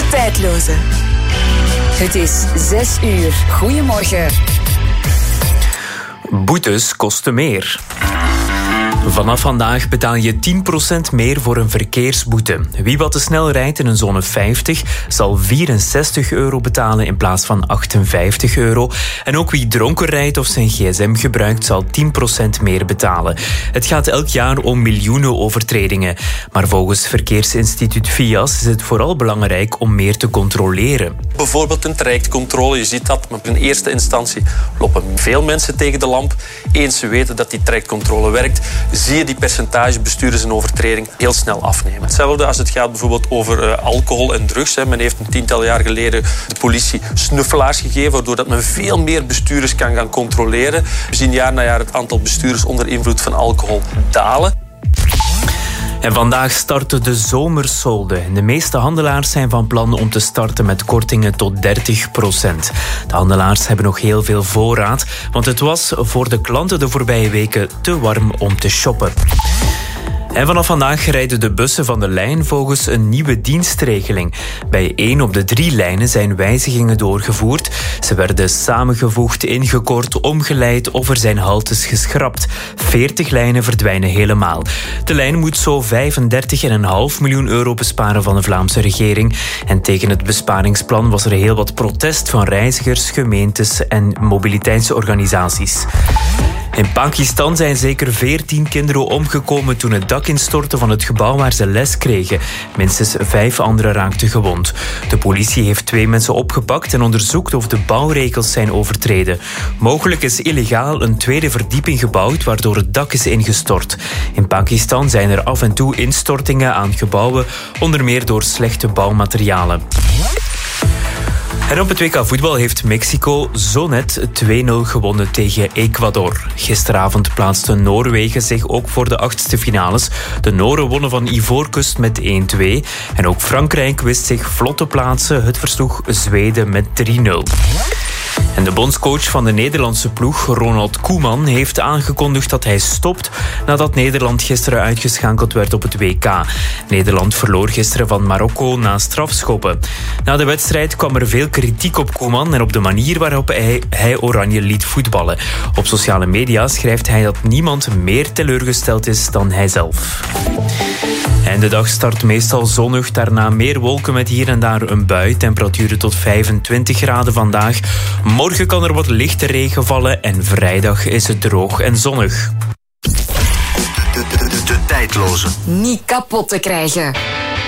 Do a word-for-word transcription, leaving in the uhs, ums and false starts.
Tijdloze. Het is zes uur. Goedemorgen. Boetes kosten meer. Vanaf vandaag betaal je tien procent meer voor een verkeersboete. Wie wat te snel rijdt in een zone vijftig zal vierenzestig euro betalen in plaats van achtenvijftig euro. En ook wie dronken rijdt of zijn gsm gebruikt zal tien procent meer betalen. Het gaat elk jaar om miljoenen overtredingen. Maar volgens Verkeersinstituut V I A S is het vooral belangrijk om meer te controleren. Bijvoorbeeld een trajectcontrole, je ziet dat, maar in eerste instantie lopen veel mensen tegen de lamp. Eens ze weten dat die trajectcontrole werkt, zie je die percentage bestuurders en overtreding heel snel afnemen. Hetzelfde als het gaat bijvoorbeeld over uh, alcohol en drugs. Hè. Men heeft een tiental jaar geleden de politie snuffelaars gegeven, waardoor dat men veel meer bestuurders kan gaan controleren. We zien jaar na jaar het aantal bestuurders onder invloed van alcohol dalen. En vandaag starten de zomersolden. De meeste handelaars zijn van plan om te starten met kortingen tot dertig procent. De handelaars hebben nog heel veel voorraad, want het was voor de klanten de voorbije weken te warm om te shoppen. En vanaf vandaag rijden de bussen van de lijn volgens een nieuwe dienstregeling. Bij één op de drie lijnen zijn wijzigingen doorgevoerd. Ze werden samengevoegd, ingekort, omgeleid of er zijn haltes geschrapt. veertig lijnen verdwijnen helemaal. De lijn moet zo vijfendertig komma vijf miljoen euro besparen van de Vlaamse regering. En tegen het besparingsplan was er heel wat protest van reizigers, gemeentes en mobiliteitsorganisaties. In Pakistan zijn zeker veertien kinderen omgekomen toen het dak instortte van het gebouw waar ze les kregen. Minstens vijf anderen raakten gewond. De politie heeft twee mensen opgepakt en onderzoekt of de bouwregels zijn overtreden. Mogelijk is illegaal een tweede verdieping gebouwd waardoor het dak is ingestort. In Pakistan zijn er af en toe instortingen aan gebouwen, onder meer door slechte bouwmaterialen. En op het W K voetbal heeft Mexico zo net twee nul gewonnen tegen Ecuador. Gisteravond plaatste Noorwegen zich ook voor de achtste finales. De Noren wonnen van Ivoorkust met één twee. En ook Frankrijk wist zich vlot te plaatsen. Het versloeg Zweden met drie nul. En de bondscoach van de Nederlandse ploeg, Ronald Koeman, heeft aangekondigd dat hij stopt nadat Nederland gisteren uitgeschakeld werd op het W K. Nederland verloor gisteren van Marokko na strafschoppen. Na de wedstrijd kwam er veel kritiek op Koeman en op de manier waarop hij, hij Oranje liet voetballen. Op sociale media schrijft hij dat niemand meer teleurgesteld is dan hijzelf. En de dag start meestal zonnig, daarna meer wolken met hier en daar een bui. Temperaturen tot vijfentwintig graden vandaag. Morgen kan er wat lichte regen vallen en vrijdag is het droog en zonnig. De, de, de, de tijdloze. Niet kapot te krijgen.